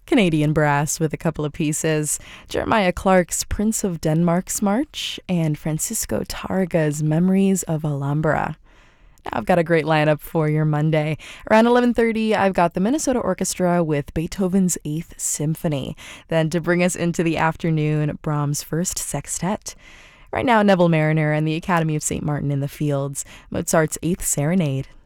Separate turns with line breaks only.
Canadian brass with a couple of pieces, Jeremiah Clark's Prince of Denmark's March, and Francisco Targa's Memories of Alhambra. Now I've got a great lineup for your Monday. Around 11:30, I've got the Minnesota Orchestra with Beethoven's Eighth Symphony. Then to bring us into the afternoon, Brahms' First Sextet. Right now, Neville Mariner and the Academy of St. Martin in the Fields, Mozart's Eighth Serenade.